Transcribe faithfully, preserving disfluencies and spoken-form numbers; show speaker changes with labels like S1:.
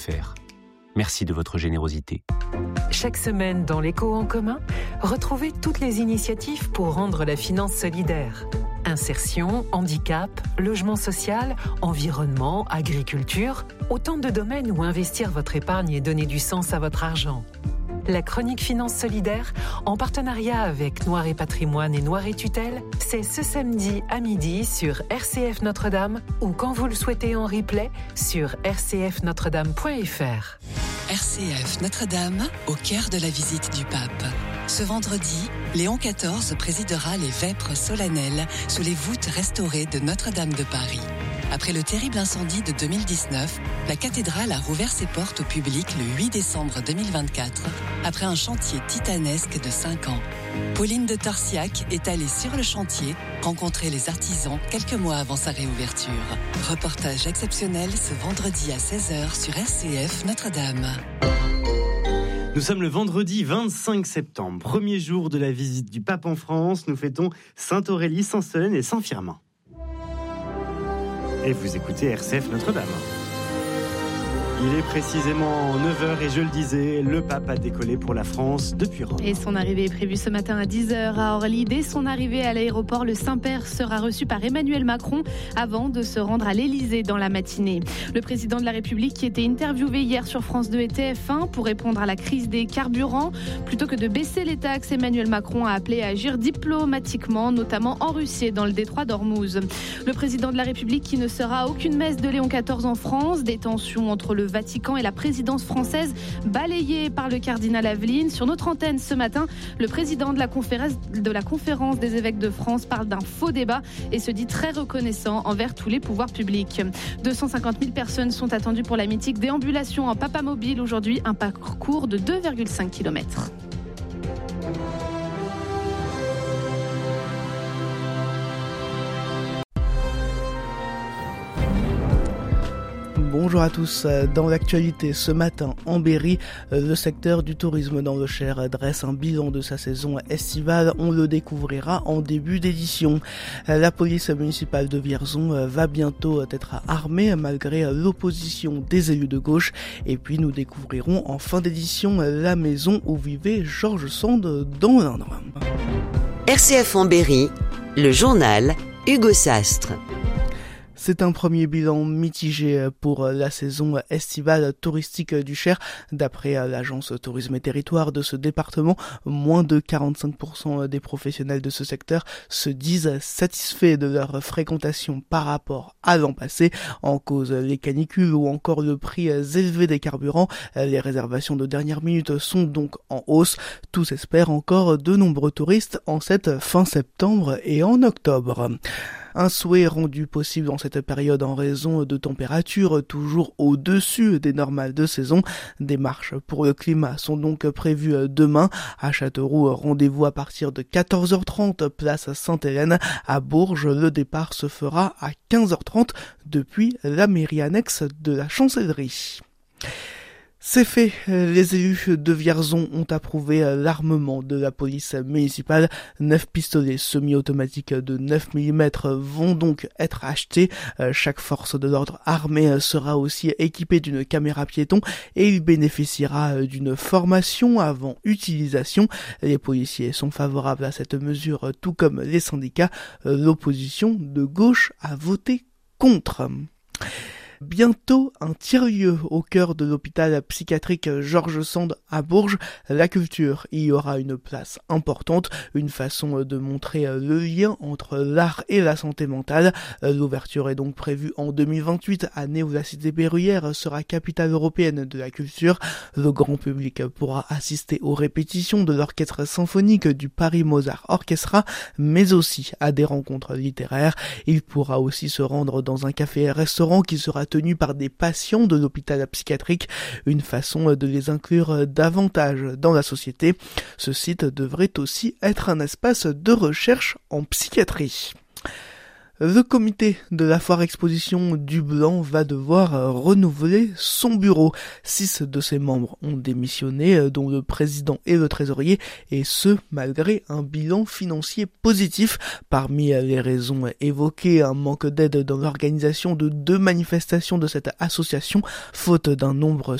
S1: Merci de votre générosité.
S2: Chaque semaine dans l'Écho en commun, retrouvez toutes les initiatives pour rendre la finance solidaire. Insertion, handicap, logement social, environnement, agriculture, autant de domaines où investir votre épargne et donner du sens à votre argent. La chronique Finance Solidaire, en partenariat avec Noir et Patrimoine et Noir et Tutelle, c'est ce samedi à midi sur R C F Notre-Dame ou quand vous le souhaitez en replay sur r c f notre dame point f r.
S3: R C F Notre-Dame, au cœur de la visite du pape. Ce vendredi, Léon quatorze présidera les vêpres solennelles sous les voûtes restaurées de Notre-Dame de Paris. Après le terrible incendie de deux mille dix-neuf, la cathédrale a rouvert ses portes au public le huit décembre deux mille vingt-quatre, après un chantier titanesque de cinq ans. Pauline de Torsiac est allée sur le chantier rencontrer les artisans quelques mois avant sa réouverture. Reportage exceptionnel ce vendredi à seize heures sur R C F Notre-Dame.
S4: Nous sommes le vendredi vingt-cinq septembre, premier jour de la visite du pape en France. Nous fêtons Sainte-Aurélie, Saint-Solène et Saint-Firmin. Et vous écoutez R C F Notre-Dame. Il est précisément neuf heures et je le disais, le pape a décollé pour la France depuis Rome.
S5: Et son arrivée est prévue ce matin à dix heures à Orly. Dès son arrivée à l'aéroport, le Saint-Père sera reçu par Emmanuel Macron avant de se rendre à l'Élysée dans la matinée. Le président de la République qui était interviewé hier sur France deux et T F un pour répondre à la crise des carburants. Plutôt que de baisser les taxes, Emmanuel Macron a appelé à agir diplomatiquement, notamment en Russie et dans le détroit d'Ormuz. Le président de la République qui ne sera à aucune messe de Léon quatorze en France. Des tensions entre le Vatican et la présidence française balayée par le cardinal Aveline. Sur notre antenne ce matin, le président de la conférence, de la conférence des évêques de France parle d'un faux débat et se dit très reconnaissant envers tous les pouvoirs publics. deux cent cinquante mille personnes sont attendues pour la mythique déambulation en Papamobile aujourd'hui, un parcours de deux virgule cinq kilomètres.
S6: Bonjour à tous. Dans l'actualité ce matin en Berry, le secteur du tourisme dans le Cher dresse un bilan de sa saison estivale. On le découvrira en début d'édition. La police municipale de Vierzon va bientôt être armée malgré l'opposition des élus de gauche. Et puis nous découvrirons en fin d'édition la maison où vivait Georges Sand dans l'Indre.
S7: R C F en Berry, le journal Hugo Sastre.
S6: C'est un premier bilan mitigé pour la saison estivale touristique du Cher. D'après l'agence Tourisme et Territoire de ce département, moins de quarante-cinq pour cent des professionnels de ce secteur se disent satisfaits de leur fréquentation par rapport à l'an passé. En cause les canicules ou encore le prix élevé des carburants. Les réservations de dernière minute sont donc en hausse. Tous espèrent encore de nombreux touristes en cette fin septembre et en octobre. Un souhait rendu possible en cette période en raison de températures toujours au-dessus des normales de saison. Des marches pour le climat sont donc prévues demain. À Châteauroux, rendez-vous à partir de quatorze heures trente, place Sainte-Hélène. À Bourges, le départ se fera à quinze heures trente depuis la mairie annexe de la Chancellerie. C'est fait, les élus de Vierzon ont approuvé l'armement de la police municipale. Neuf pistolets semi-automatiques de neuf millimètres vont donc être achetés. Chaque force de l'ordre armée sera aussi équipée d'une caméra piéton et il bénéficiera d'une formation avant utilisation. Les policiers sont favorables à cette mesure, tout comme les syndicats. L'opposition de gauche a voté contre. Bientôt, un tiers-lieu au cœur de l'hôpital psychiatrique Georges Sand à Bourges. La culture y aura une place importante, une façon de montrer le lien entre l'art et la santé mentale. L'ouverture est donc prévue en deux mille vingt-huit, année où la cité berruyère sera capitale européenne de la culture. Le grand public pourra assister aux répétitions de l'orchestre symphonique du Paris Mozart Orchestra, mais aussi à des rencontres littéraires. Il pourra aussi se rendre dans un café-restaurant qui sera tenu par des patients de l'hôpital psychiatrique, une façon de les inclure davantage dans la société. Ce site devrait aussi être un espace de recherche en psychiatrie. Le comité de la foire exposition du Blanc va devoir renouveler son bureau. Six de ses membres ont démissionné, dont le président et le trésorier, et ce, malgré un bilan financier positif. Parmi les raisons évoquées, un manque d'aide dans l'organisation de deux manifestations de cette association, faute d'un nombre